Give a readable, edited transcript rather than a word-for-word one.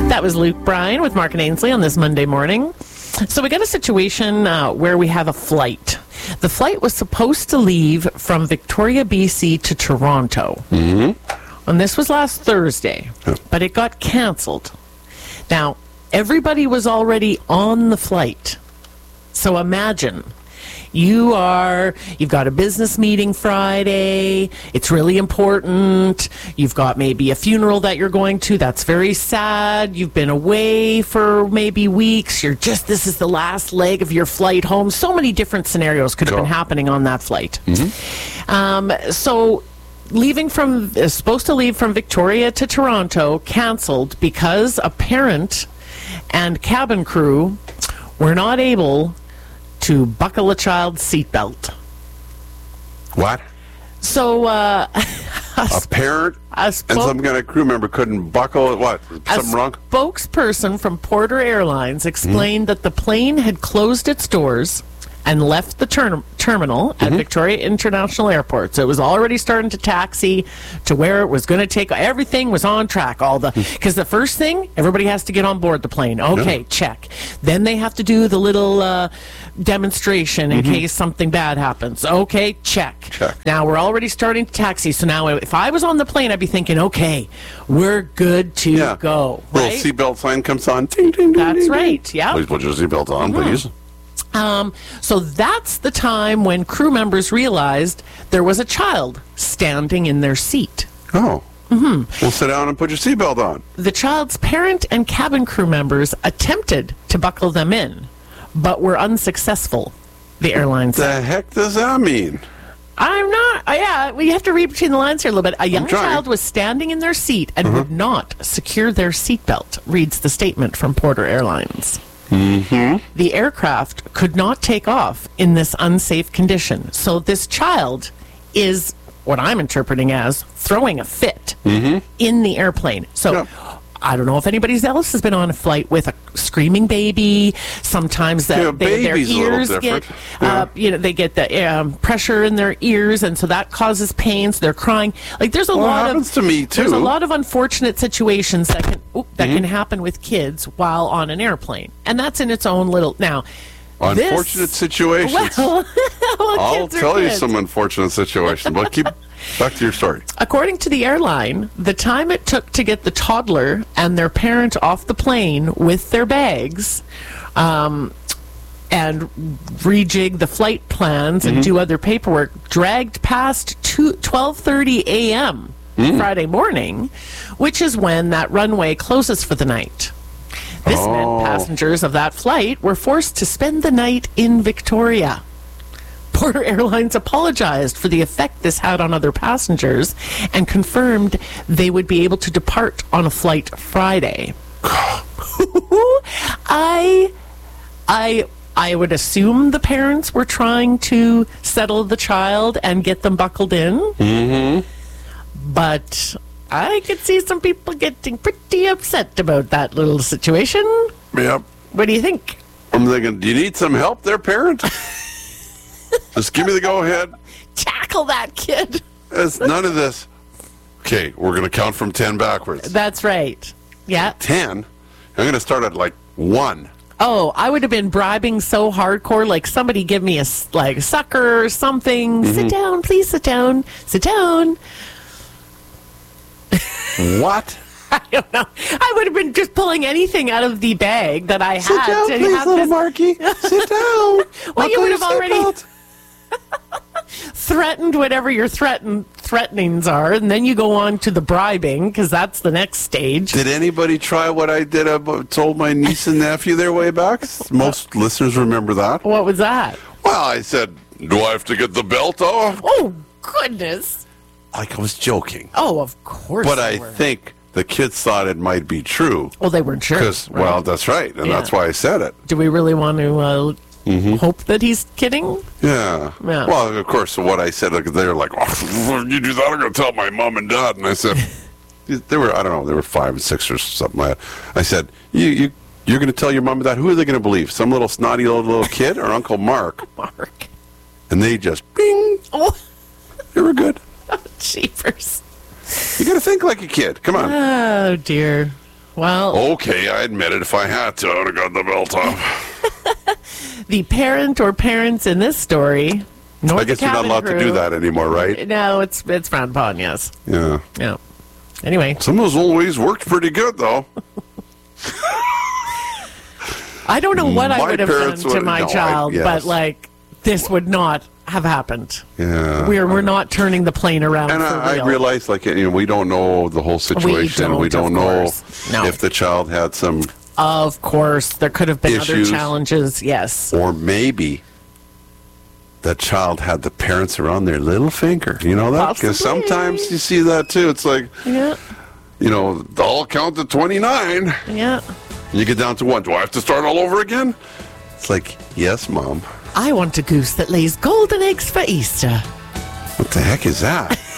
That was Luke Bryan with Mark and Ainsley on this Monday morning. So we got a situation where we have a flight. The flight was supposed to leave from Victoria, BC to Toronto. And this was last Thursday, but it got canceled. Now, everybody was already on the flight. So imagine, you've got a business meeting Friday, it's really important, you've got maybe a funeral that you're going to, that's very sad, you've been away for maybe weeks, this is the last leg of your flight home. So many different scenarios could have been happening on that flight. So supposed to leave from Victoria to Toronto, canceled because a parent and cabin crew were not able to buckle a child's seatbelt. What? So, a parent and some kind of crew member couldn't buckle it? What? Something wrong? A spokesperson from Porter Airlines explained that the plane had closed its doors and left the terminal at Victoria International Airport. So it was already starting to taxi to where it was going to take. Everything was on track. Because the first thing, everybody has to get on board the plane. Okay, check. Then they have to do the little demonstration in case something bad happens. Okay, check. Now we're already starting to taxi. So now if I was on the plane, I'd be thinking, okay, we're good to go. Right? Little seatbelt sign comes on. Ding, ding, ding, That's ding, right. Ding. Yeah. Please put your seatbelt on, please. So that's the time when crew members realized there was a child standing in their seat. Oh. Well, sit down and put your seatbelt on. The child's parent and cabin crew members attempted to buckle them in, but were unsuccessful, the airline said. The heck does that mean? We have to read between the lines here a little bit. A young child was standing in their seat and would not secure their seatbelt, reads the statement from Porter Airlines. The aircraft could not take off in this unsafe condition. So this child is what I'm interpreting as throwing a fit in the airplane. So I don't know if anybody else has been on a flight with a screaming baby. Sometimes their ears get, they get the pressure in their ears, and so that causes pain. So they're crying. Like there's a lot happens to me too. There's a lot of unfortunate situations that can happen with kids while on an airplane, and that's in its own little unfortunate situations. Well, I'll tell you some unfortunate situations. But keep back to your story. According to the airline, the time it took to get the toddler and their parent off the plane with their bags and rejig the flight plans and do other paperwork dragged past 12:30 a.m. Friday morning, which is when that runway closes for the night. This meant passengers of that flight were forced to spend the night in Victoria. Porter Airlines apologized for the effect this had on other passengers and confirmed they would be able to depart on a flight Friday. I would assume the parents were trying to settle the child and get them buckled in. But I could see some people getting pretty upset about that little situation. Yep. What do you think? I'm thinking, do you need some help there, parent? Just give me the go-ahead. Tackle that kid. It's none of this. Okay, we're going to count from 10 backwards. That's right. Yeah. 10? I'm going to start at, 1. Oh, I would have been bribing so hardcore, like somebody give me a sucker or something. Sit down, please sit down. Sit down. What? I don't know. I would have been just pulling anything out of the bag that I had. Sit down, to please, have little Marky. Sit down. Well, you would have already threatened whatever your threatenings are, and then you go on to the bribing, because that's the next stage. Did anybody try what I did? Told my niece and nephew there way back? Most listeners remember that. What was that? Well, I said, do I have to get the belt off? Oh, goodness. Like I was joking. Oh, of course. But I think the kids thought it might be true. Well, they weren't sure. Well, that's right, and that's why I said it. Do we really want to hope that he's kidding? Yeah. Well, of course, what I said, they're like, oh, you do that, I'm going to tell my mom and dad. And I said, they were 5 and 6 or something like that. I said, you're going to tell your mom and dad, who are they going to believe? Some little snotty little kid or Uncle Mark? Mark. And they just, bing. Oh. They were good. Oh, jeepers. You got to think like a kid. Come on. Oh, dear. Well, Okay, I admit it. If I had to, I would have got the belt off. the parent or parents in this story. I guess you're not allowed to do that anymore, right? No, it's frowned upon. Yes. Yeah. Yeah. Anyway, Some of those old ways worked pretty good, though. I don't know what I My would have done parents to would- my no, I- child, yes. but like this would not have happened. Yeah. We're not turning the plane around And for I real. realize, like, we don't know the whole situation. We don't, don't of know course. No. if the child had some, Of course, there could have been Issues. other challenges. Yes. or maybe the child had the parents around their little finger. You know that? Because Possibly. sometimes you see that too. It's like, Yeah. I'll count to 29. Yeah. You get down to 1. Do I have to start all over again? It's like, yes, Mom. I want a goose that lays golden eggs for Easter. What the heck is that?